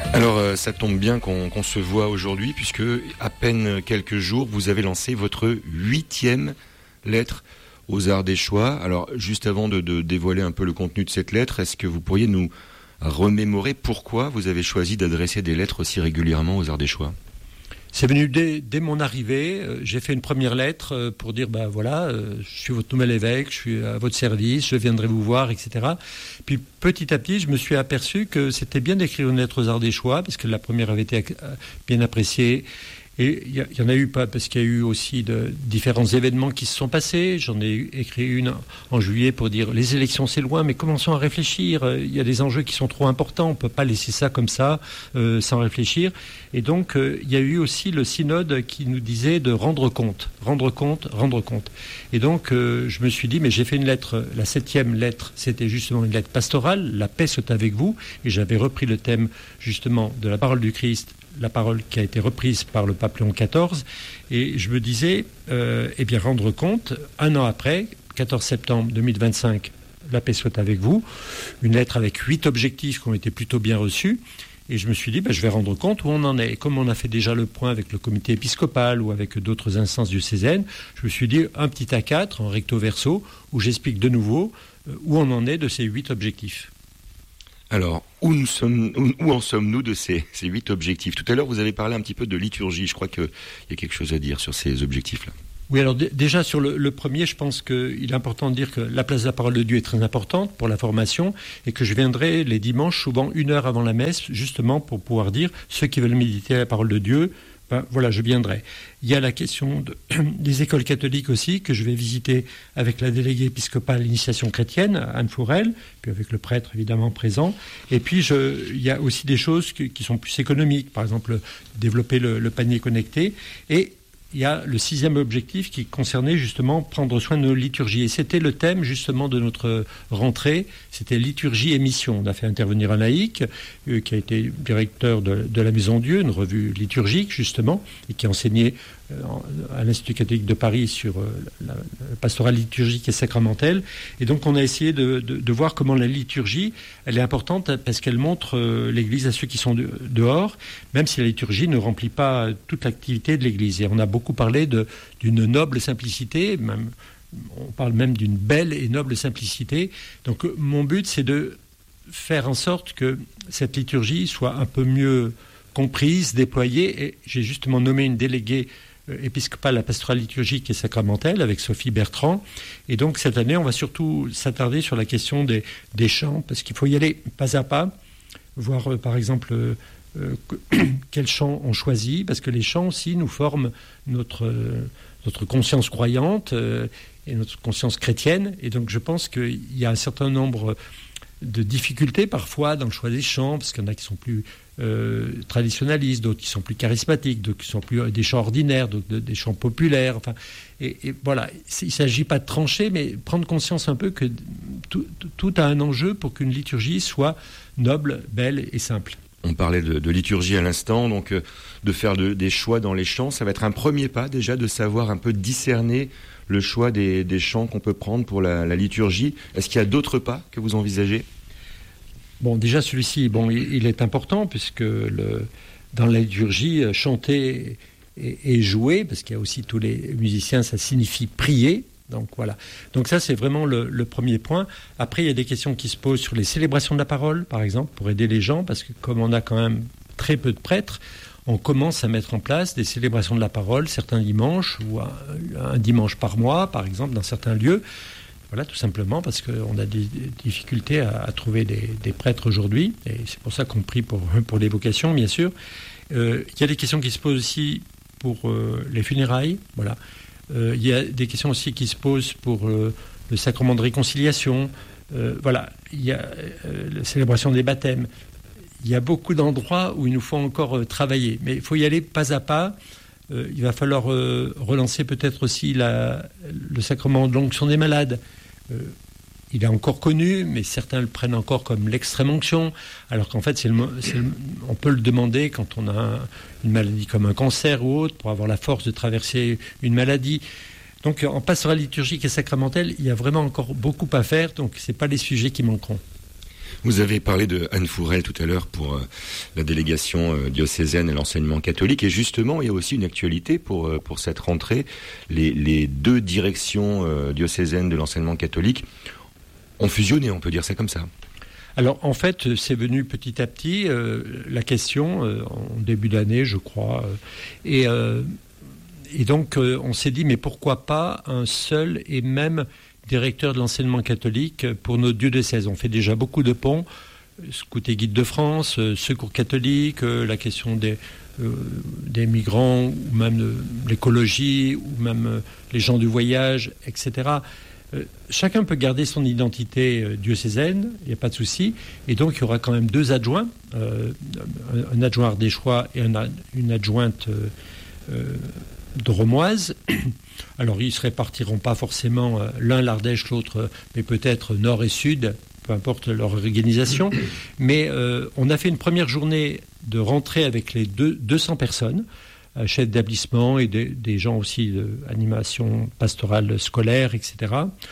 Alors, ça tombe bien qu'on se voit aujourd'hui, puisque à peine quelques jours, vous avez lancé votre 8e lettre aux Ardéchois. Alors, juste avant de dévoiler un peu le contenu de cette lettre, est-ce que vous pourriez nous remémorer pourquoi vous avez choisi d'adresser des lettres aussi régulièrement aux Ardéchois ? C'est venu dès mon arrivée. J'ai fait une première lettre pour dire, je suis votre nouvel évêque, je suis à votre service, je viendrai vous voir, etc. Puis petit à petit, je me suis aperçu que c'était bien d'écrire une lettre aux Ardéchois, parce que la première avait été bien appréciée. Et il y en a eu pas, parce qu'il y a eu aussi différents événements qui se sont passés. J'en ai écrit une en juillet pour dire les élections c'est loin, mais commençons à réfléchir. Il y a des enjeux qui sont trop importants. On peut pas laisser ça comme ça sans réfléchir. Et donc il y a eu aussi le synode qui nous disait de rendre compte. Et donc je me suis dit, mais j'ai fait une lettre, la 7e lettre, c'était justement une lettre pastorale. La paix soit avec vous. Et j'avais repris le thème justement de la parole du Christ. La parole qui a été reprise par le pape Léon XIV, et je me disais, rendre compte, un an après, 14 septembre 2025, la paix soit avec vous, une lettre avec 8 objectifs qui ont été plutôt bien reçus, et je me suis dit, je vais rendre compte où on en est. Et comme on a fait déjà le point avec le comité épiscopal ou avec d'autres instances diocésaines, je me suis dit un petit A4 en recto verso, où j'explique de nouveau où on en est de ces 8 objectifs. Alors, où en sommes-nous de ces 8 objectifs ? Tout à l'heure, vous avez parlé un petit peu de liturgie. Je crois qu'il y a quelque chose à dire sur ces objectifs-là. Oui, alors déjà sur le premier, je pense qu'il est important de dire que la place de la parole de Dieu est très importante pour la formation et que je viendrai les dimanches, souvent 1 heure avant la messe, justement pour pouvoir dire ceux qui veulent méditer la parole de Dieu, je viendrai. Il y a la question des écoles catholiques aussi, que je vais visiter avec la déléguée épiscopale à l'initiation chrétienne, Anne Fourel, puis avec le prêtre évidemment présent. Et puis il y a aussi des choses qui sont plus économiques, par exemple développer le panier connecté. Et il y a le 6e objectif qui concernait justement prendre soin de nos liturgies. Et c'était le thème justement de notre rentrée, c'était liturgie et mission. On a fait intervenir un laïc qui a été directeur de la Maison Dieu, une revue liturgique justement, et qui enseignait à l'Institut catholique de Paris sur la pastorale liturgique et sacramentelle. Et donc on a essayé de voir comment la liturgie, elle est importante parce qu'elle montre l'Église à ceux qui sont dehors, même si la liturgie ne remplit pas toute l'activité de l'Église. Et on a beaucoup parlé d'une noble simplicité, on parle même d'une belle et noble simplicité. Donc mon but, c'est de faire en sorte que cette liturgie soit un peu mieux comprise, déployée. Et j'ai justement nommé une déléguée épiscopale à la pastorale liturgique et sacramentelle avec Sophie Bertrand. Et donc cette année, on va surtout s'attarder sur la question des chants, parce qu'il faut y aller pas à pas, voir par exemple quels chants on choisit, parce que les chants aussi nous forment notre conscience croyante et notre conscience chrétienne. Et donc je pense qu'il y a un certain nombre de difficultés parfois dans le choix des chants, parce qu'il y en a qui sont plus traditionnalistes, d'autres qui sont plus charismatiques, d'autres qui sont plus des chants ordinaires, d'autres des chants populaires. Enfin, et voilà, il ne s'agit pas de trancher, mais prendre conscience un peu que tout a un enjeu pour qu'une liturgie soit noble, belle et simple. On parlait de liturgie à l'instant, donc de faire des choix dans les chants, ça va être un premier pas déjà de savoir un peu discerner le choix des chants qu'on peut prendre pour la liturgie. Est-ce qu'il y a d'autres pas que vous envisagez ? Bon, déjà celui-ci, il est important puisque dans la liturgie, chanter et jouer, parce qu'il y a aussi tous les musiciens, ça signifie prier. Donc voilà. Donc ça, c'est vraiment le premier point. Après, il y a des questions qui se posent sur les célébrations de la parole, par exemple, pour aider les gens, parce que comme on a quand même très peu de prêtres, on commence à mettre en place des célébrations de la parole certains dimanches ou un dimanche par mois, par exemple, dans certains lieux. Voilà, tout simplement parce qu'on a des difficultés à trouver des prêtres aujourd'hui, et c'est pour ça qu'on prie pour les vocations, bien sûr. Il y a des questions qui se posent aussi pour les funérailles, voilà. Il y a des questions aussi qui se posent pour le sacrement de réconciliation, voilà. Il y a la célébration des baptêmes. Il y a beaucoup d'endroits où il nous faut encore travailler, mais il faut y aller pas à pas. Il va falloir relancer peut-être aussi le sacrement de l'onction des malades. Il est encore connu, mais certains le prennent encore comme l'extrême-onction, alors qu'en fait, on peut le demander quand on a une maladie comme un cancer ou autre, pour avoir la force de traverser une maladie. Donc, en pastorale liturgique et sacramentelle, il y a vraiment encore beaucoup à faire, donc ce n'est pas les sujets qui manqueront. Vous avez parlé de Anne Fourel tout à l'heure pour la délégation diocésaine à l'enseignement catholique. Et justement, il y a aussi une actualité pour cette rentrée. Les deux directions diocésaines de l'enseignement catholique ont fusionné, on peut dire ça comme ça. Alors, en fait, c'est venu petit à petit, la question, en début d'année, je crois. Et donc, on s'est dit, mais pourquoi pas un seul et même directeur de l'enseignement catholique pour nos diocèses. On fait déjà beaucoup de ponts, Scouts et Guides de France, Secours catholique, la question des migrants, ou même de l'écologie, ou même les gens du voyage, etc. Chacun peut garder son identité diocésaine, il n'y a pas de souci. Et donc, il y aura quand même deux adjoints, un adjoint ardéchois et une adjointe dromoise. Alors, ils ne se répartiront pas forcément l'un l'Ardèche, l'autre, mais peut-être nord et sud, peu importe leur organisation. Mais on a fait une première journée de rentrée avec les 200 personnes, chefs d'établissement et des gens aussi d'animation pastorale scolaire, etc.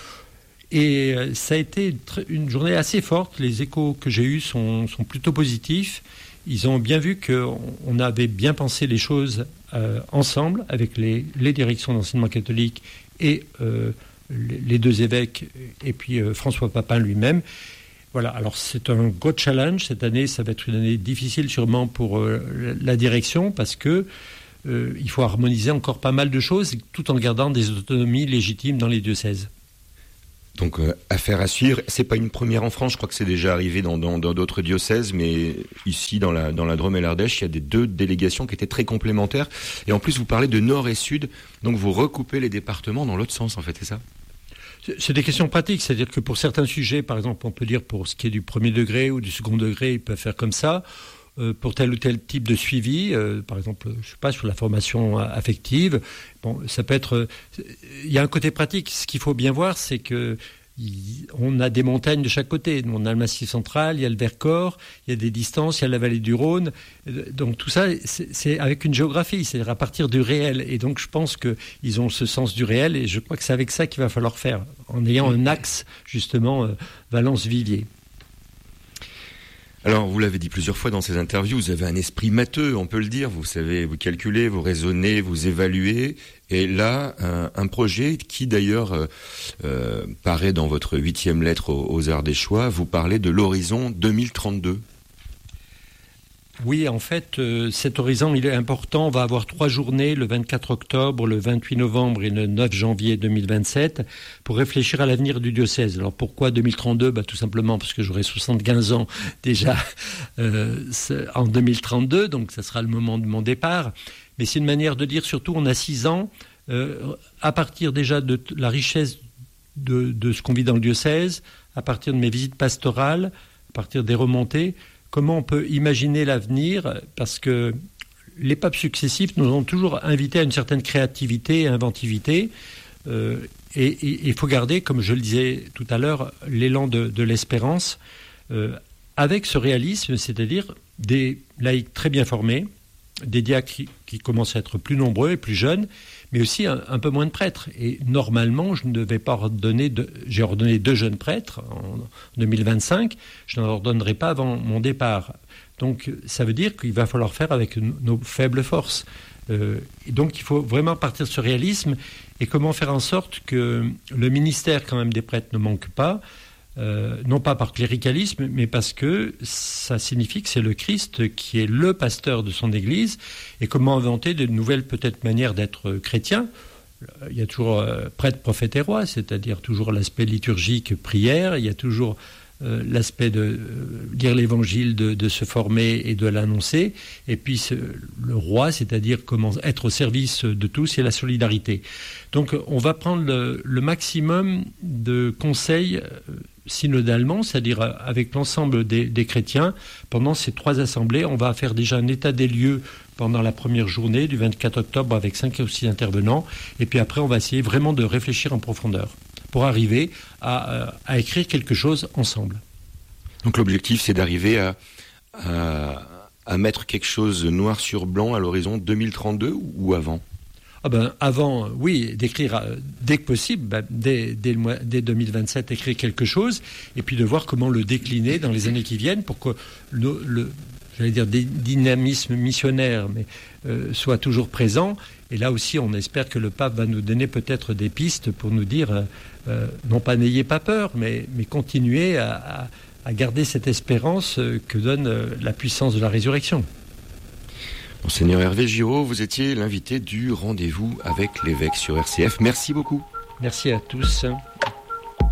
Et ça a été une journée assez forte. Les échos que j'ai eus sont plutôt positifs. Ils ont bien vu qu'on avait bien pensé les choses ensemble avec les directions d'enseignement catholique et les deux évêques et puis François Papin lui-même. Voilà, alors c'est un gros challenge. Cette année, ça va être une année difficile sûrement pour la direction parce que il faut harmoniser encore pas mal de choses tout en gardant des autonomies légitimes dans les diocèses. Donc, affaire à suivre. C'est pas une première en France, je crois que c'est déjà arrivé dans d'autres diocèses, mais ici, dans la Drôme et l'Ardèche, il y a deux délégations qui étaient très complémentaires. Et en plus, vous parlez de nord et sud, donc vous recoupez les départements dans l'autre sens, en fait, c'est ça ? C'est des questions pratiques, c'est-à-dire que pour certains sujets, par exemple, on peut dire pour ce qui est du premier degré ou du second degré, ils peuvent faire comme ça. Pour tel ou tel type de suivi, par exemple, je sais pas, sur la formation affective, bon, ça peut être. Il y a un côté pratique. Ce qu'il faut bien voir, c'est que on a des montagnes de chaque côté. On a le Massif central, il y a le Vercors, il y a des distances, il y a la vallée du Rhône. Donc tout ça, c'est avec une géographie, c'est-à-dire à partir du réel. Et donc je pense qu'ils ont ce sens du réel, et je crois que c'est avec ça qu'il va falloir faire, en ayant un axe justement Valence-Viviers. Alors, vous l'avez dit plusieurs fois dans ces interviews, vous avez un esprit matheux, on peut le dire. Vous savez, vous calculez, vous raisonnez, vous évaluez. Et là, un projet qui d'ailleurs paraît dans votre 8e lettre aux Ardéchois, vous parlez de l'horizon 2032. Oui, en fait, cet horizon, il est important. On va avoir 3 journées, le 24 octobre, le 28 novembre et le 9 janvier 2027, pour réfléchir à l'avenir du diocèse. Alors, pourquoi 2032 ? Tout simplement parce que j'aurai 75 ans déjà en 2032, donc ça sera le moment de mon départ. Mais c'est une manière de dire, surtout, on a 6 ans, à partir déjà de la richesse de ce qu'on vit dans le diocèse, à partir de mes visites pastorales, à partir des remontées, comment on peut imaginer l'avenir, parce que les papes successifs nous ont toujours invités à une certaine créativité et inventivité. Et il faut garder, comme je le disais tout à l'heure, l'élan de l'espérance, avec ce réalisme, c'est-à-dire des laïcs très bien formés, des diacres qui commencent à être plus nombreux et plus jeunes, mais aussi un peu moins de prêtres. Et normalement, je ne devais pas ordonner, j'ai ordonné 2 jeunes prêtres en 2025, je n'en ordonnerai pas avant mon départ. Donc ça veut dire qu'il va falloir faire avec nos faibles forces. Et donc il faut vraiment partir de ce réalisme, et comment faire en sorte que le ministère quand même des prêtres ne manque pas, non pas par cléricalisme, mais parce que ça signifie que c'est le Christ qui est le pasteur de son Église. Et comment inventer de nouvelles peut-être manières d'être chrétien. Il y a toujours prêtre, prophète et roi, c'est-à-dire toujours l'aspect liturgique, prière. Il y a toujours l'aspect de lire l'Évangile, de se former et de l'annoncer. Et puis le roi, c'est-à-dire comment être au service de tous, et la solidarité. Donc on va prendre le maximum de conseils synodalement, c'est-à-dire avec l'ensemble des chrétiens. Pendant ces 3 assemblées, on va faire déjà un état des lieux pendant la première journée du 24 octobre avec 5 ou 6 intervenants. Et puis après, on va essayer vraiment de réfléchir en profondeur pour arriver à écrire quelque chose ensemble. Donc l'objectif, c'est d'arriver à mettre quelque chose noir sur blanc à l'horizon 2032 ou avant ? Avant, oui, d'écrire dès que possible, dès 2027, écrire quelque chose, et puis de voir comment le décliner dans les années qui viennent pour que j'allais dire des dynamismes missionnaires, mais soit toujours présent. Et là aussi, on espère que le pape va nous donner peut-être des pistes pour nous dire, non pas n'ayez pas peur, mais continuez à garder cette espérance que donne la puissance de la résurrection. Monseigneur Hervé Giraud, vous étiez l'invité du rendez-vous avec l'évêque sur RCF. Merci beaucoup. Merci à tous.